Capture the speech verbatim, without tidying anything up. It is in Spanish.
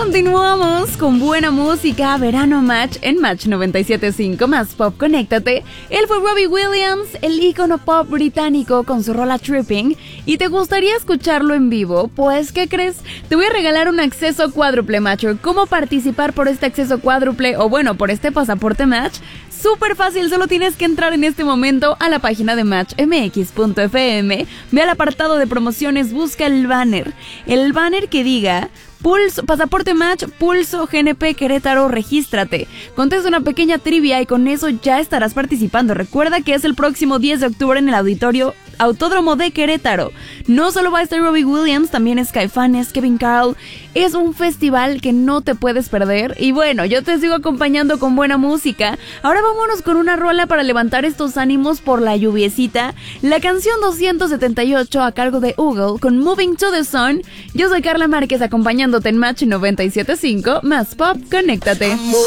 Continuamos con buena música, Verano Match en Match noventa y siete punto cinco más Pop, conéctate. Él fue Robbie Williams, el ícono pop británico con su rola Tripping. ¿Y te gustaría escucharlo en vivo? Pues, ¿qué crees? Te voy a regalar un acceso cuádruple, macho. ¿Cómo participar por este acceso cuádruple o bueno, por este pasaporte Match? Súper fácil, solo tienes que entrar en este momento a la página de match m x punto f m, ve al apartado de promociones, busca el banner, el banner que diga Pulso, Pasaporte Match, Pulso G N P Querétaro, regístrate. Contesta una pequeña trivia y con eso ya estarás participando. Recuerda que es el próximo diez de octubre en el auditorio Autódromo de Querétaro. No solo va a estar Robbie Williams, también es Caifanes, Kevin Carl. Es un festival que no te puedes perder. Y bueno, yo te sigo acompañando con buena música. Ahora vámonos con una rola para levantar estos ánimos por la lluviecita. La canción doscientos setenta y ocho a cargo de Google con Moving to the Sun. Yo soy Carla Márquez acompañándote en Match noventa y siete punto cinco más Pop, conéctate.